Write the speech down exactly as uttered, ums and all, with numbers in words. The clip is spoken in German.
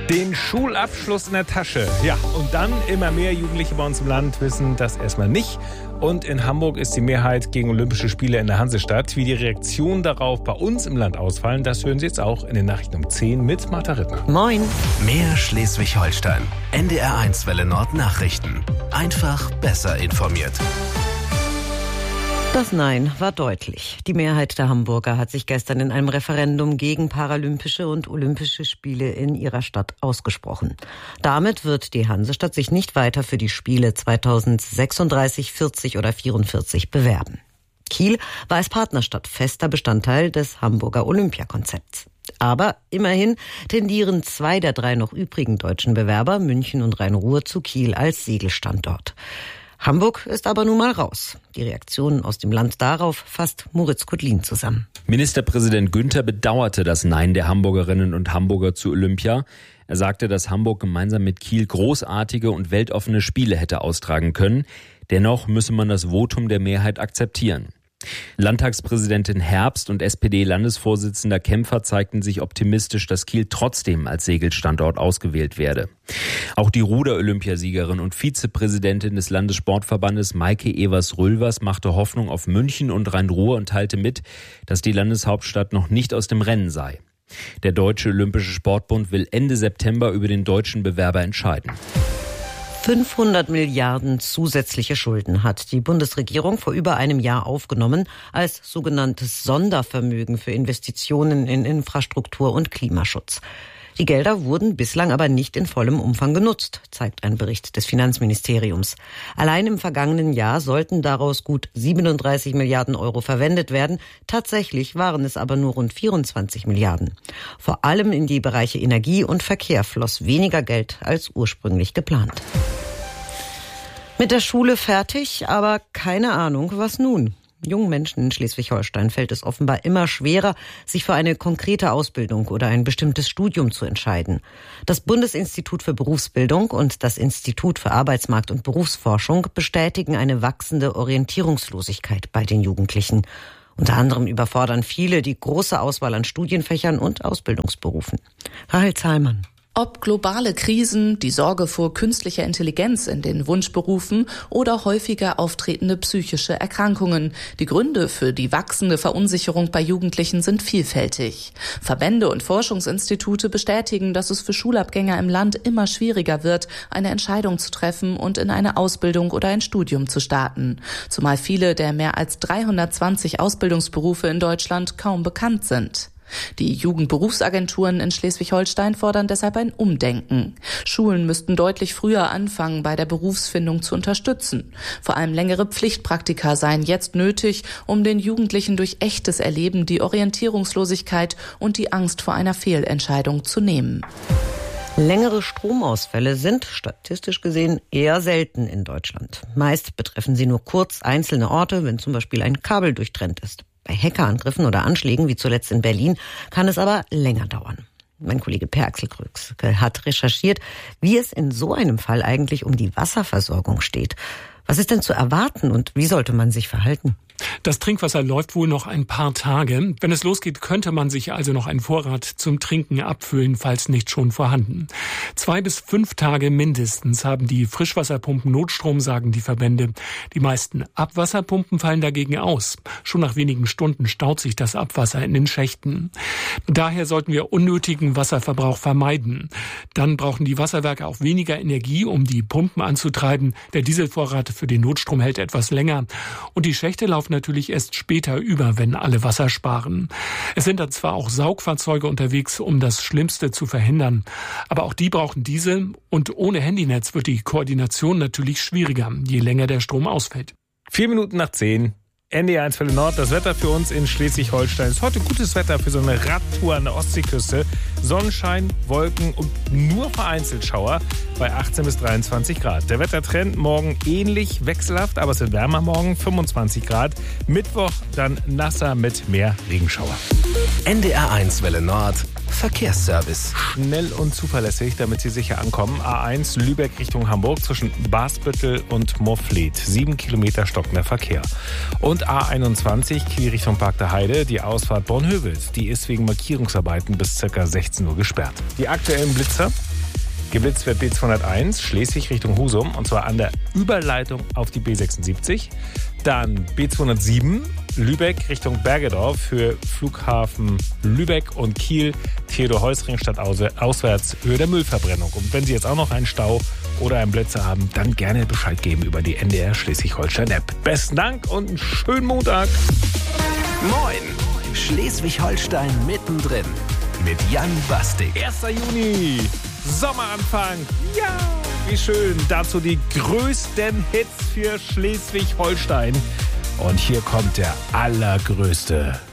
Den Schulabschluss in der Tasche. Ja, und dann immer mehr Jugendliche bei uns im Land wissen das erstmal nicht. Und in Hamburg ist die Mehrheit gegen Olympische Spiele in der Hansestadt. Wie die Reaktionen darauf bei uns im Land ausfallen, das hören Sie jetzt auch in den Nachrichten um zehn mit Martha Rittner. Moin. Mehr Schleswig-Holstein. N D R eins Welle Nord Nachrichten. Einfach besser informiert. Das Nein war deutlich. Die Mehrheit der Hamburger hat sich gestern in einem Referendum gegen Paralympische und Olympische Spiele in ihrer Stadt ausgesprochen. Damit wird die Hansestadt sich nicht weiter für die Spiele zweitausendsechsunddreißig, vierzig oder vierundvierzig bewerben. Kiel war als Partnerstadt fester Bestandteil des Hamburger Olympiakonzepts. Aber immerhin tendieren zwei der drei noch übrigen deutschen Bewerber, München und Rhein-Ruhr, zu Kiel als Siegelstandort. Hamburg ist aber nun mal raus. Die Reaktionen aus dem Land darauf fasst Moritz Kudlin zusammen. Ministerpräsident Günther bedauerte das Nein der Hamburgerinnen und Hamburger zu Olympia. Er sagte, dass Hamburg gemeinsam mit Kiel großartige und weltoffene Spiele hätte austragen können. Dennoch müsse man das Votum der Mehrheit akzeptieren. Landtagspräsidentin Herbst und S P D-Landesvorsitzender Kämpfer zeigten sich optimistisch, dass Kiel trotzdem als Segelstandort ausgewählt werde. Auch die Ruder-Olympiasiegerin und Vizepräsidentin des Landessportverbandes Maike Evers-Rülvers machte Hoffnung auf München und Rhein-Ruhr und teilte mit, dass die Landeshauptstadt noch nicht aus dem Rennen sei. Der Deutsche Olympische Sportbund will Ende September über den deutschen Bewerber entscheiden. fünfhundert Milliarden zusätzliche Schulden hat die Bundesregierung vor über einem Jahr aufgenommen als sogenanntes Sondervermögen für Investitionen in Infrastruktur und Klimaschutz. Die Gelder wurden bislang aber nicht in vollem Umfang genutzt, zeigt ein Bericht des Finanzministeriums. Allein im vergangenen Jahr sollten daraus gut siebenunddreißig Milliarden Euro verwendet werden. Tatsächlich waren es aber nur rund vierundzwanzig Milliarden. Vor allem in die Bereiche Energie und Verkehr floss weniger Geld als ursprünglich geplant. Mit der Schule fertig, aber keine Ahnung, was nun? Jungen Menschen in Schleswig-Holstein fällt es offenbar immer schwerer, sich für eine konkrete Ausbildung oder ein bestimmtes Studium zu entscheiden. Das Bundesinstitut für Berufsbildung und das Institut für Arbeitsmarkt- und Berufsforschung bestätigen eine wachsende Orientierungslosigkeit bei den Jugendlichen. Unter anderem überfordern viele die große Auswahl an Studienfächern und Ausbildungsberufen. Rahel Zahlmann. Ob globale Krisen, die Sorge vor künstlicher Intelligenz in den Wunschberufen oder häufiger auftretende psychische Erkrankungen. Die Gründe für die wachsende Verunsicherung bei Jugendlichen sind vielfältig. Verbände und Forschungsinstitute bestätigen, dass es für Schulabgänger im Land immer schwieriger wird, eine Entscheidung zu treffen und in eine Ausbildung oder ein Studium zu starten. Zumal viele der mehr als dreihundertzwanzig Ausbildungsberufe in Deutschland kaum bekannt sind. Die Jugendberufsagenturen in Schleswig-Holstein fordern deshalb ein Umdenken. Schulen müssten deutlich früher anfangen, bei der Berufsfindung zu unterstützen. Vor allem längere Pflichtpraktika seien jetzt nötig, um den Jugendlichen durch echtes Erleben die Orientierungslosigkeit und die Angst vor einer Fehlentscheidung zu nehmen. Längere Stromausfälle sind statistisch gesehen eher selten in Deutschland. Meist betreffen sie nur kurz einzelne Orte, wenn zum Beispiel ein Kabel durchtrennt ist. Bei Hackerangriffen oder Anschlägen, wie zuletzt in Berlin, kann es aber länger dauern. Mein Kollege Per Axel Kröxke hat recherchiert, wie es in so einem Fall eigentlich um die Wasserversorgung steht. Was ist denn zu erwarten und wie sollte man sich verhalten? Das Trinkwasser läuft wohl noch ein paar Tage. Wenn es losgeht, könnte man sich also noch einen Vorrat zum Trinken abfüllen, falls nicht schon vorhanden. Zwei bis fünf Tage mindestens haben die Frischwasserpumpen Notstrom, sagen die Verbände. Die meisten Abwasserpumpen fallen dagegen aus. Schon nach wenigen Stunden staut sich das Abwasser in den Schächten. Daher sollten wir unnötigen Wasserverbrauch vermeiden. Dann brauchen die Wasserwerke auch weniger Energie, um die Pumpen anzutreiben. Der Dieselvorrat für den Notstrom hält etwas länger. Und die Schächte laufen natürlich erst später über, wenn alle Wasser sparen. Es sind dann zwar auch Saugfahrzeuge unterwegs, um das Schlimmste zu verhindern, aber auch die brauchen Diesel und ohne Handynetz wird die Koordination natürlich schwieriger, je länger der Strom ausfällt. Vier Minuten nach zehn. N D R eins Welle Nord, das Wetter für uns in Schleswig-Holstein ist heute gutes Wetter für so eine Radtour an der Ostseeküste. Sonnenschein, Wolken und nur vereinzelt Schauer bei achtzehn bis dreiundzwanzig Grad. Der Wettertrend morgen ähnlich wechselhaft, aber es wird wärmer morgen, fünfundzwanzig Grad. Mittwoch dann nasser mit mehr Regenschauer. N D R eins Welle Nord, Verkehrsservice. Schnell und zuverlässig, damit Sie sicher ankommen. A eins Lübeck Richtung Hamburg zwischen Basbüttel und Moorfleet. Sieben Kilometer stockender Verkehr. Und A einundzwanzig Kiel Richtung Park der Heide, die Ausfahrt Bornhöved. Die ist wegen Markierungsarbeiten bis ca. sechzehn Uhr gesperrt. Die aktuellen Blitzer. Geblitzt wird B zweihunderteins Schleswig Richtung Husum und zwar an der Überleitung auf die B sechsundsiebzig. Dann B zweihundertsieben Lübeck Richtung Bergedorf für Flughafen Lübeck und Kiel Theodor-Heuss-Ring statt auswärts Höhe der Müllverbrennung. Und wenn Sie jetzt auch noch einen Stau oder einen Blitzer haben, dann gerne Bescheid geben über die N D R Schleswig-Holstein-App. Besten Dank und einen schönen Montag. Moin, Schleswig-Holstein mittendrin mit Jan Bastik. erster Juni, Sommeranfang. Ja, wie schön. Dazu die größten Hits für Schleswig-Holstein. Und hier kommt der allergrößte.